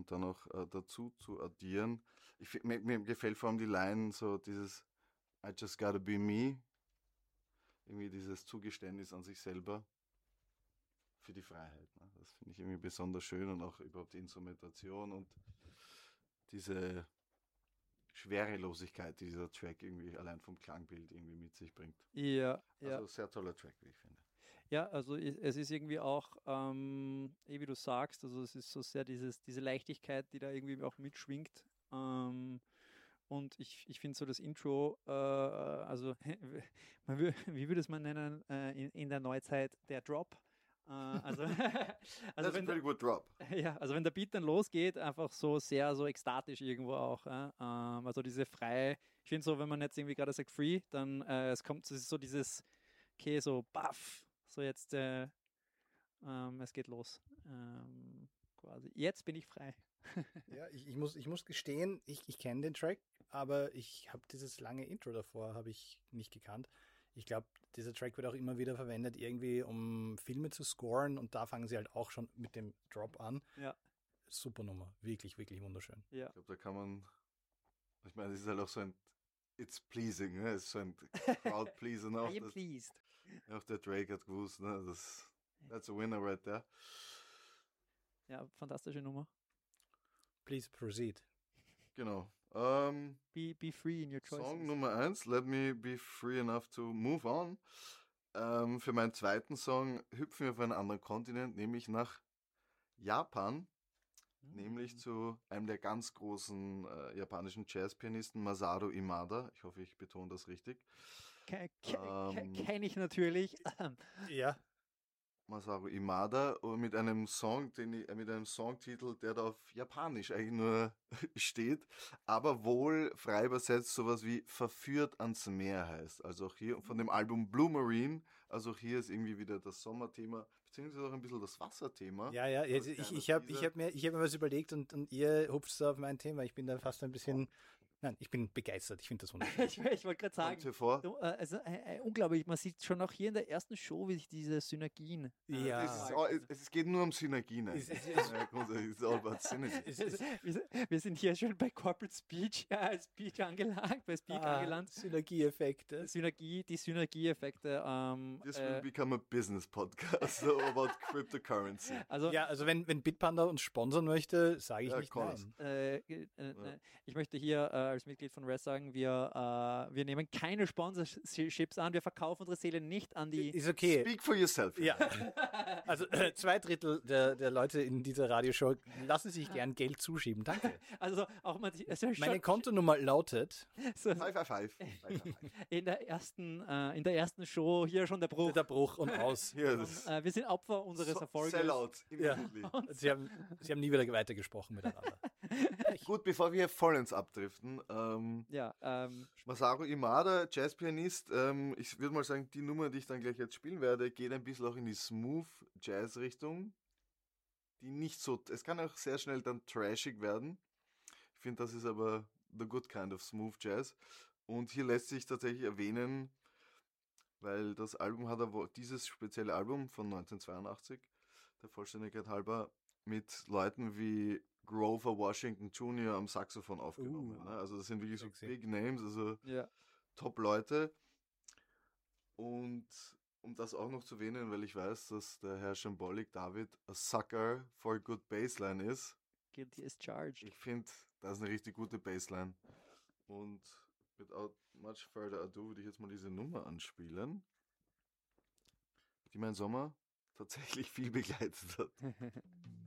und dann auch dazu zu addieren. Mir gefällt vor allem die Line, so dieses I just gotta be me, irgendwie dieses Zugeständnis an sich selber für die Freiheit. Ne? Das finde ich irgendwie besonders schön und auch überhaupt die Instrumentation und diese Schwerelosigkeit, die dieser Track irgendwie allein vom Klangbild irgendwie mit sich bringt. Ja, ja. Also sehr toller Track, wie ich finde. Ja, also es ist irgendwie auch, wie du sagst, also es ist so sehr diese Leichtigkeit, die da irgendwie auch mitschwingt. Und ich finde so das Intro, also wie würde es man nennen, in der Neuzeit, der Drop. Also, also That's a pretty good drop. ja, also wenn der Beat dann losgeht, einfach so sehr so ekstatisch irgendwo auch. Also diese freie, ich finde so, wenn man jetzt irgendwie gerade sagt free, dann es ist so dieses, okay, so baff, so jetzt, es geht los. Quasi. Jetzt bin ich frei. Ja, ich muss gestehen, ich kenne den Track, aber ich habe dieses lange Intro davor, habe ich nicht gekannt. Ich glaube, dieser Track wird auch immer wieder verwendet, irgendwie um Filme zu scoren und da fangen sie halt auch schon mit dem Drop an. Ja. Super Nummer, wirklich, wirklich wunderschön. Ja. Ich glaube, da kann man, ich meine, es ist halt auch so ein It's pleasing, ne? Es ist so ein Crowd-Pleaser noch. I am pleased. Auch der Drake hat gewusst, ne? That's a winner right there. Ja, fantastische Nummer. Please proceed. Genau. Be free in your choices. Song Nummer 1, Let Me Be Free Enough to Move On. Für meinen zweiten Song hüpfen wir auf einen anderen Kontinent, nämlich nach Japan. Nämlich zu einem der ganz großen japanischen Jazzpianisten, Masaru Imada. Ich hoffe, ich betone das richtig. Kenne ich natürlich. Ja. Masaru Imada mit einem Song, mit einem Songtitel, der da auf Japanisch eigentlich nur steht, aber wohl frei übersetzt sowas wie Verführt ans Meer heißt. Also auch hier von dem Album Blue Marine, also auch hier ist irgendwie wieder das Sommerthema, beziehungsweise auch ein bisschen das Wasserthema. Ja, ich hab mir was überlegt und ihr hupft so auf mein Thema. Ich bin da fast ein bisschen, nein, ich bin begeistert. Ich finde das wunderschön. Ich wollte gerade sagen, also, unglaublich, man sieht schon auch hier in der ersten Show, wie sich diese Synergien. Ja. Es geht nur um Synergien. It's all about synergy. Wir sind hier schon bei Corporate Speech, Speech angelangt, bei Speak angelangt. Synergieeffekte. Die Synergieeffekte. This will become a business podcast so about cryptocurrency. Also wenn Bitpanda uns sponsern möchte, sage ich nicht nein. Ich möchte hier als Mitglied von RES sagen, wir nehmen keine Sponsorships an, wir verkaufen unsere Seele nicht an die... Ist okay. Speak for yourself. Ja. Also 2/3 der Leute in dieser Radioshow lassen sich gern Geld zuschieben. Danke. Also auch mal meine Kontonummer lautet 555. in der ersten Show hier schon der Bruch. Der Bruch und aus. Ja, wir sind Opfer unseres Erfolges. Sellout. Ja. Sie haben nie wieder weitergesprochen miteinander. Gut, bevor wir voll ins Abdriften. Masaru Imada, Jazzpianist. Ich würde mal sagen, die Nummer, die ich dann gleich jetzt spielen werde, geht ein bisschen auch in die Smooth Jazz-Richtung. Die nicht so, es kann auch sehr schnell dann trashig werden. Ich finde, das ist aber the good kind of Smooth Jazz. Und hier lässt sich tatsächlich erwähnen, weil das Album hat er, dieses spezielle Album von 1982, der Vollständigkeit halber, mit Leuten wie Grover Washington Jr. am Saxophon aufgenommen. Ne? Also das sind wirklich so Big Names, also Top-Leute. Und um das auch noch zu erwähnen, weil ich weiß, dass der Herr Shambolic David a sucker for a good Bassline ist. Guilty as charged. Ich finde, das ist eine richtig gute Bassline. Und without much further ado würde ich jetzt mal diese Nummer anspielen, die mein Sommer tatsächlich viel begleitet hat.